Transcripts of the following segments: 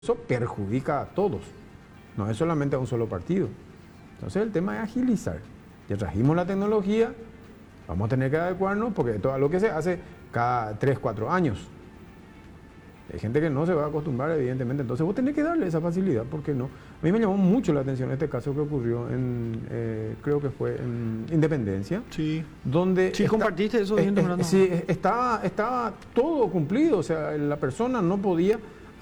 eso perjudica a todos, no es solamente a un solo partido. Entonces el tema es agilizar. Ya trajimos la tecnología, vamos a tener que adecuarnos porque todo lo que se hace cada 3, 4 años. Hay gente que no se va a acostumbrar, evidentemente, entonces vos tenés que darle esa facilidad, ¿por qué no? A mí me llamó mucho la atención este caso que ocurrió en, creo que fue en Independencia. Sí. Donde sí, compartiste eso. Sí, estaba todo cumplido, o sea, la persona no podía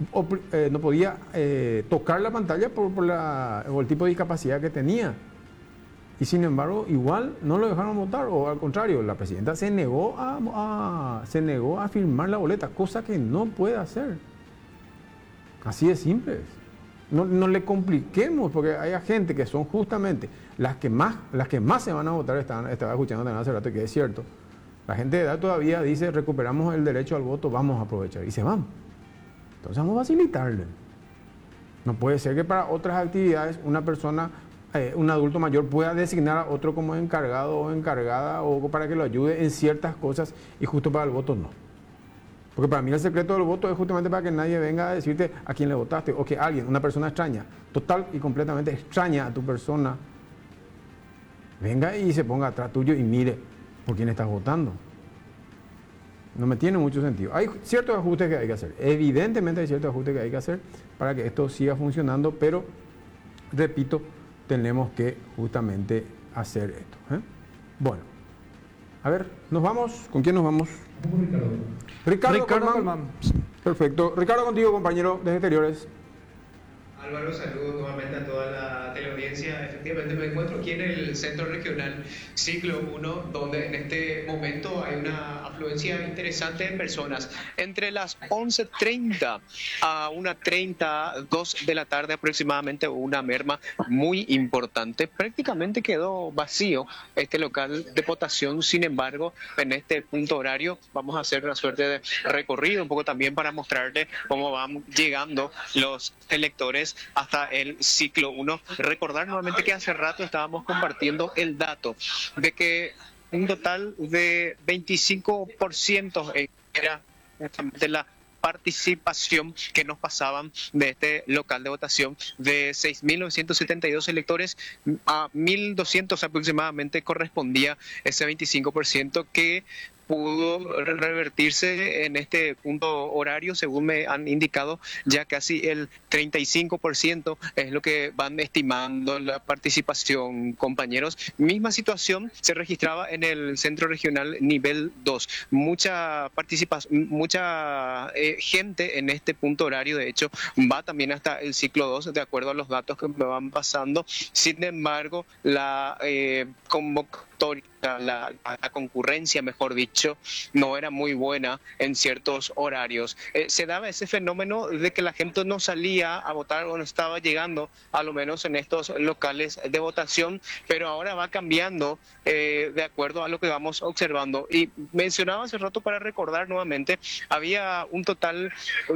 tocar la pantalla por el tipo de discapacidad que tenía. Y sin embargo, igual no lo dejaron votar, o al contrario, la presidenta se negó a firmar la boleta, cosa que no puede hacer. Así de simple. No le compliquemos, porque hay gente que son justamente las que más se van a votar. Estaba escuchando también hace rato que es cierto. La gente de edad todavía dice, recuperamos el derecho al voto, vamos a aprovechar. Y se van. Entonces vamos a facilitarle. No puede ser que para otras actividades una persona, un adulto mayor, pueda designar a otro como encargado o encargada o para que lo ayude en ciertas cosas y justo para el voto no. Porque para mí el secreto del voto es justamente para que nadie venga a decirte a quién le votaste o que alguien, una persona extraña, total y completamente extraña a tu persona, venga y se ponga atrás tuyo y mire por quién estás votando. No me tiene mucho sentido. Hay ciertos ajustes que hay que hacer. Evidentemente hay ciertos ajustes que hay que hacer para que esto siga funcionando, pero, repito, tenemos que justamente hacer esto. Bueno, a ver, ¿nos vamos? ¿Con quién nos vamos? Ricardo Colmán. Perfecto. Ricardo, contigo, compañero de Exteriores. Álvaro, saludos nuevamente a toda la teleaudiencia. Efectivamente me encuentro aquí en el Centro Regional Ciclo 1, donde en este momento hay una afluencia interesante de personas. Entre las 11:30 a 1:30, 2 de la tarde aproximadamente, una merma muy importante. Prácticamente quedó vacío este local de votación. Sin embargo, en este punto horario vamos a hacer una suerte de recorrido, un poco también para mostrarle cómo van llegando los electores hasta el ciclo 1. Recordar nuevamente que hace rato estábamos compartiendo el dato de que un total de 25% era de la participación que nos pasaban de este local de votación. De 6.972 electores a 1.200 aproximadamente correspondía ese 25% que pudo revertirse en este punto horario, según me han indicado, ya casi el 35% es lo que van estimando la participación, compañeros. Misma situación se registraba en el Centro Regional Nivel 2. Mucha participación, mucha gente en este punto horario, de hecho, va también hasta el ciclo 2, de acuerdo a los datos que me van pasando. Sin embargo, la convocatoria, la concurrencia, mejor dicho, no era muy buena en ciertos horarios. Se daba ese fenómeno de que la gente no salía a votar o no estaba llegando, a lo menos en estos locales de votación, pero ahora va cambiando de acuerdo a lo que vamos observando. Y mencionaba hace rato, para recordar nuevamente, había un total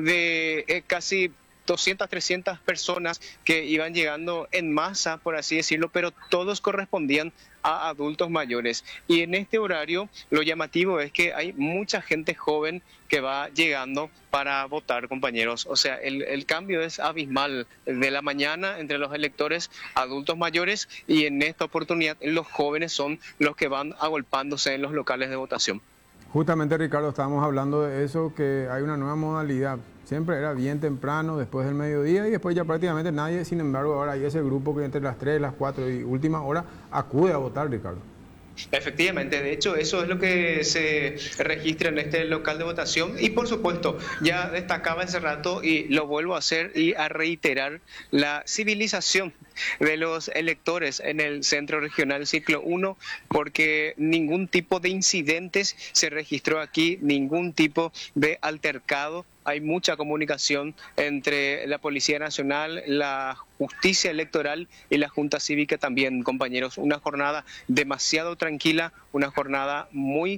de casi 200, 300 personas que iban llegando en masa, por así decirlo, pero todos correspondían a adultos mayores. Y en este horario lo llamativo es que hay mucha gente joven que va llegando para votar, compañeros. O sea, el cambio es abismal de la mañana entre los electores adultos mayores, y en esta oportunidad los jóvenes son los que van agolpándose en los locales de votación. Justamente, Ricardo, estábamos hablando de eso, que hay una nueva modalidad. Siempre era bien temprano, después del mediodía, y después ya prácticamente nadie. Sin embargo, ahora hay ese grupo que entre las 3, las 4 y última hora acude a votar, Ricardo. Efectivamente, de hecho eso es lo que se registra en este local de votación. Y por supuesto, ya destacaba hace rato y lo vuelvo a hacer y a reiterar, la civilización de los electores en el Centro Regional Ciclo 1, porque ningún tipo de incidentes se registró aquí, ningún tipo de altercado. Hay mucha comunicación entre la Policía Nacional, la Justicia Electoral y la Junta Cívica también, compañeros. Una jornada demasiado tranquila, una jornada muy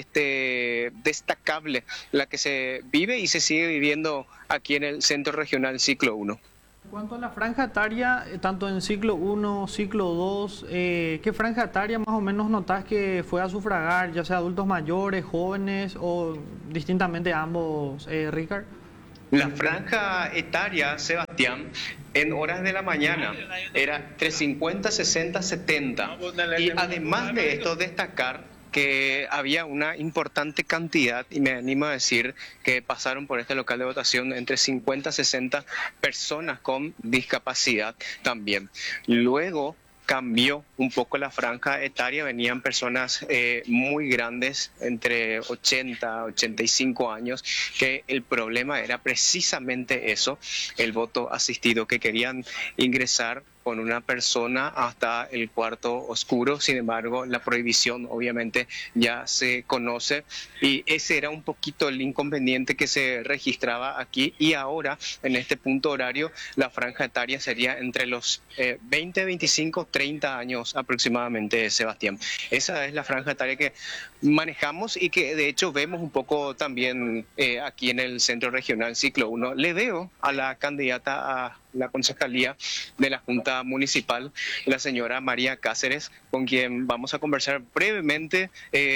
destacable, la que se vive y se sigue viviendo aquí en el Centro Regional Ciclo 1. En cuanto a la franja etaria, tanto en ciclo 1, ciclo 2, ¿qué franja etaria más o menos notás que fue a sufragar, ya sea adultos mayores, jóvenes o distintamente ambos, Ricard? La franja etaria, Sebastián, en horas de la mañana era entre 50, 60, 70. Y además de esto, destacar que había una importante cantidad, y me animo a decir que pasaron por este local de votación entre 50 y 60 personas con discapacidad también. Luego cambió un poco la franja etaria, venían personas muy grandes, entre 80 y 85 años, que el problema era precisamente eso, el voto asistido, que querían ingresar con una persona hasta el cuarto oscuro. Sin embargo, la prohibición obviamente ya se conoce y ese era un poquito el inconveniente que se registraba aquí. Y ahora, en este punto horario, la franja etaria sería entre los 20, 25, 30 años aproximadamente, Sebastián. Esa es la franja etaria que manejamos y que de hecho vemos un poco también aquí en el Centro Regional Ciclo 1. Le veo a la candidata a la concejalía de la Junta Municipal, la señora María Cáceres, con quien vamos a conversar brevemente.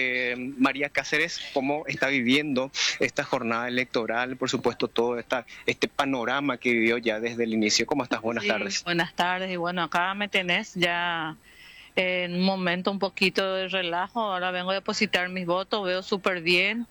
María Cáceres, ¿cómo está viviendo esta jornada electoral? Por supuesto, todo este panorama que vivió ya desde el inicio. ¿Cómo estás? Buenas tardes. Buenas tardes, y bueno, acá me tenés ya en un momento un poquito de relajo. Ahora vengo a depositar mis votos, veo súper bien.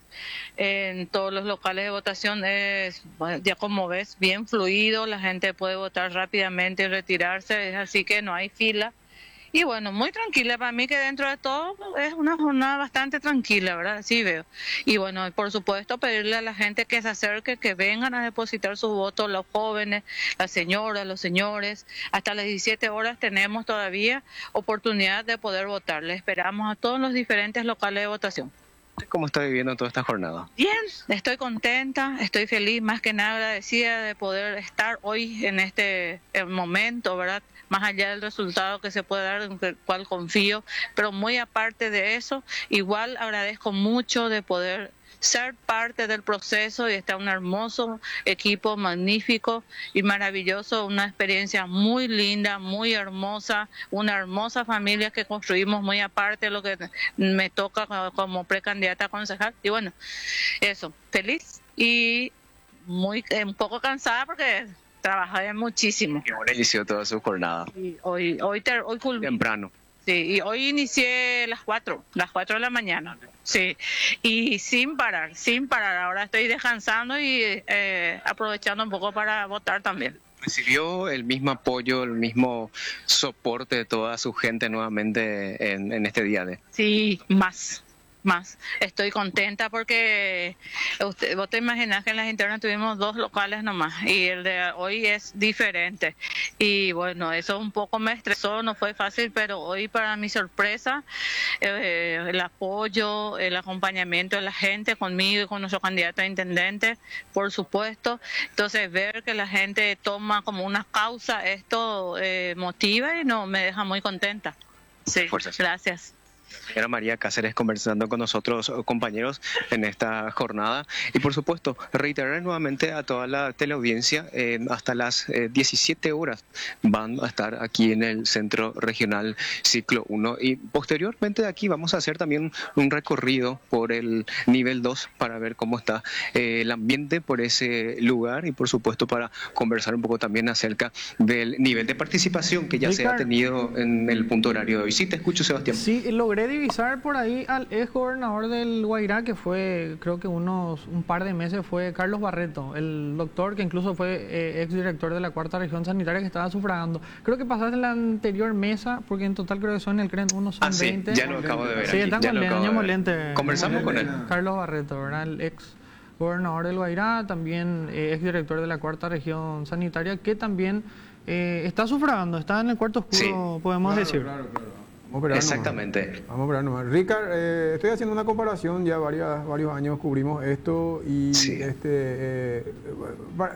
En todos los locales de votación es, bueno, ya como ves, bien fluido, la gente puede votar rápidamente y retirarse, es así que no hay fila. Y bueno, muy tranquila, para mí que dentro de todo es una jornada bastante tranquila, ¿verdad? Así veo. Y bueno, por supuesto pedirle a la gente que se acerque, que vengan a depositar sus votos, los jóvenes, las señoras, los señores. Hasta las 17 horas tenemos todavía oportunidad de poder votar. Le esperamos a todos los diferentes locales de votación. ¿Cómo está viviendo toda esta jornada? Bien, estoy contenta, estoy feliz, más que nada agradecida de poder estar hoy en este momento, ¿verdad? Más allá del resultado que se puede dar, en el cual confío, pero muy aparte de eso, igual agradezco mucho de poder ser parte del proceso y está un hermoso equipo, magnífico y maravilloso, una experiencia muy linda, muy hermosa, una hermosa familia que construimos muy aparte de lo que me toca como precandidata a concejal. Y bueno, eso, feliz y un poco cansada porque trabajé muchísimo. ¿Qué hora inició toda su jornada? Y hoy Temprano. Sí, y hoy inicié las 4 de la mañana. Sí, y sin parar. Ahora estoy descansando y aprovechando un poco para votar también. ¿Recibió el mismo apoyo, el mismo soporte de toda su gente nuevamente en este día de? Sí, más. Estoy contenta porque vos te imaginas que en las internas tuvimos 2 locales nomás y el de hoy es diferente. Y bueno, eso un poco me estresó, no fue fácil, pero hoy para mi sorpresa, el apoyo, el acompañamiento de la gente conmigo y con nuestro candidato a intendente, por supuesto. Entonces ver que la gente toma como una causa, esto motiva y me deja muy contenta. Sí, gracias. Señora María Cáceres conversando con nosotros, compañeros, en esta jornada. Y por supuesto, reiterar nuevamente a toda la teleaudiencia, hasta las 17 horas van a estar aquí en el Centro Regional Ciclo 1. Y posteriormente de aquí vamos a hacer también un recorrido por el nivel 2 para ver cómo está el ambiente por ese lugar y por supuesto para conversar un poco también acerca del nivel de participación que ya se ha tenido en el punto horario de hoy. Sí, te escucho, Sebastián. Sí, logré divisar por ahí al ex gobernador del Guairá, que fue, creo que un par de meses, fue Carlos Barreto, el doctor que incluso fue ex director de la 4ª región sanitaria que estaba sufragando. Creo que pasaste en la anterior mesa, porque en total creo que son el CREN 1 son 20. Sí, ya lo acabo de ver. Sí, aquí. está con lente. Conversamos con él. Carlos Barreto, ¿verdad? El ex gobernador del Guairá, también ex director de la 4ª región sanitaria, que también está sufragando, está en el cuarto oscuro, sí, podemos decir. Claro. Exactamente. Vamos a ver nomás. Ricard, estoy haciendo una comparación, ya varios años cubrimos esto y sí.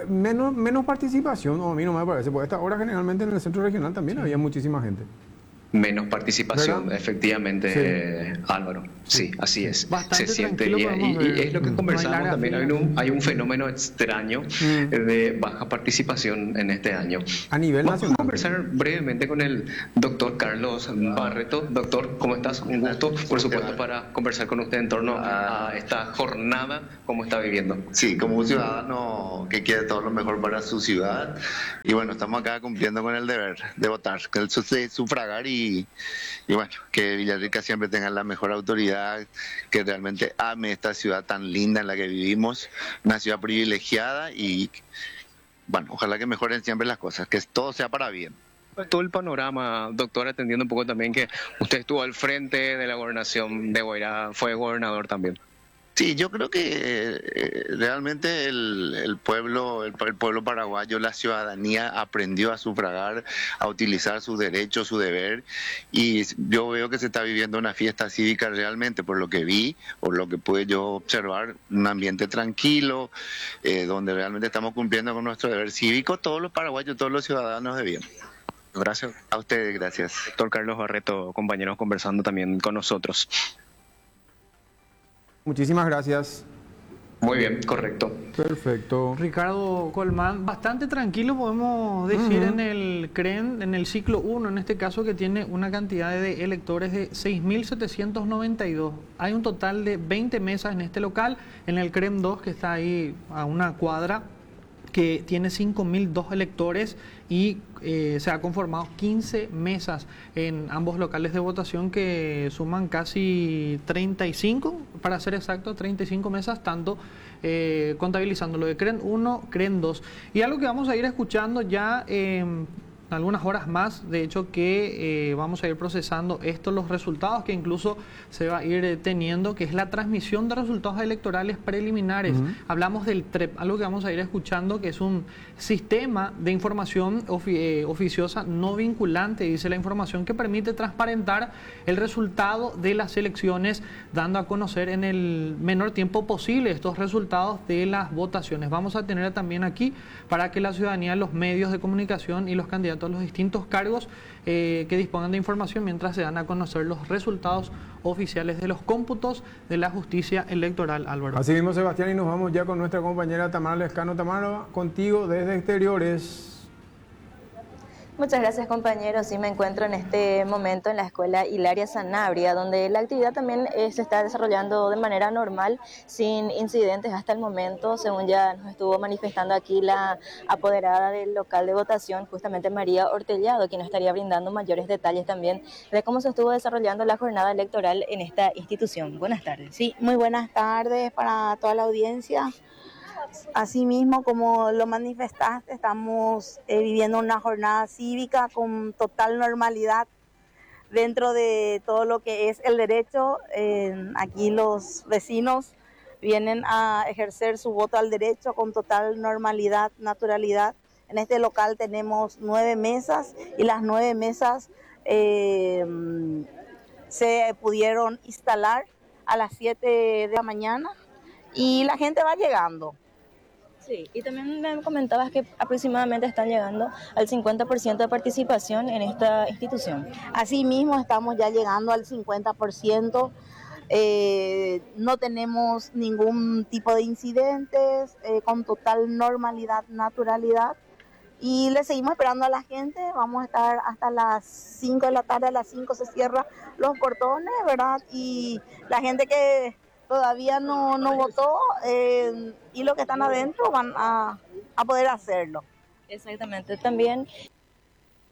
Menos participación, a mí no me parece, porque a esta hora generalmente en el Centro Regional también había muchísima gente. menos participación, ¿verdad? efectivamente, Álvaro. Sí, así es. Bastante Se siente, tranquilo podemos y ver. es lo que No hay conversamos larga también. fila. Hay un fenómeno extraño de baja participación en este año. A nivel Vamos a nacional. conversar brevemente con el doctor Carlos Barreto. Doctor, ¿cómo estás? Un gusto, por supuesto, para conversar con usted en torno a esta jornada, cómo está viviendo. Sí, como un ciudadano que quiere todo lo mejor para su ciudad. Y bueno, estamos acá cumpliendo con el deber de votar, de sufragar y bueno, que Villarrica siempre tenga la mejor autoridad, que realmente ame esta ciudad tan linda en la que vivimos, una ciudad privilegiada y bueno, ojalá que mejoren siempre las cosas, que todo sea para bien. Todo el panorama, doctor, atendiendo un poco también que usted estuvo al frente de la gobernación de Guairá, fue gobernador también. Sí, yo creo que realmente el pueblo paraguayo, la ciudadanía aprendió a sufragar, a utilizar sus derechos, su deber, y yo veo que se está viviendo una fiesta cívica realmente, por lo que vi, por lo que pude yo observar, un ambiente tranquilo, donde realmente estamos cumpliendo con nuestro deber cívico, todos los paraguayos, todos los ciudadanos de bien. Gracias. A ustedes, gracias. Doctor Carlos Barreto, compañeros conversando también con nosotros. Muchísimas gracias. Muy bien, correcto. Perfecto. Ricardo Colmán, bastante tranquilo podemos decir en el CREN, en el ciclo 1, en este caso, que tiene una cantidad de electores de 6.792. Hay un total de 20 mesas en este local, en el CREN 2, que está ahí a una cuadra, que tiene 5.002 electores y se ha conformado 15 mesas en ambos locales de votación que suman casi 35, para ser exacto, 35 mesas, tanto contabilizando lo de CREN 1, CREN 2. Y algo que vamos a ir escuchando ya algunas horas más, de hecho, que vamos a ir procesando los resultados que incluso se va a ir teniendo, que es la transmisión de resultados electorales preliminares. Hablamos del TREP, algo que vamos a ir escuchando, que es un sistema de información oficiosa no vinculante, dice la información, que permite transparentar el resultado de las elecciones, dando a conocer en el menor tiempo posible estos resultados de las votaciones. Vamos a tener también aquí, para que la ciudadanía, los medios de comunicación y los candidatos a los distintos cargos que dispongan de información mientras se dan a conocer los resultados oficiales de los cómputos de la justicia electoral, Álvaro. Así mismo, Sebastián, y nos vamos ya con nuestra compañera Tamara Lescano. Tamara, contigo desde Exteriores. Muchas gracias, compañeros. Sí, me encuentro en este momento en la escuela Hilaria Sanabria, donde la actividad también se está desarrollando de manera normal, sin incidentes hasta el momento, según ya nos estuvo manifestando aquí la apoderada del local de votación, justamente María Ortellado, quien nos estaría brindando mayores detalles también de cómo se estuvo desarrollando la jornada electoral en esta institución. Buenas tardes. Sí, muy buenas tardes para toda la audiencia. Asimismo, como lo manifestaste, estamos viviendo una jornada cívica con total normalidad dentro de todo lo que es el derecho. Aquí los vecinos vienen a ejercer su voto al derecho con total normalidad, naturalidad. En este local tenemos 9 mesas y las 9 mesas se pudieron instalar a las 7 de la mañana y la gente va llegando. Sí, y también me comentabas que aproximadamente están llegando al 50% de participación en esta institución. Asimismo, estamos ya llegando al 50%. No tenemos ningún tipo de incidentes, con total normalidad, naturalidad. Y le seguimos esperando a la gente. Vamos a estar hasta las 5 de la tarde, a las 5 se cierran los portones, ¿verdad? Y la gente que todavía no votó y los que están adentro van a poder hacerlo. Exactamente. También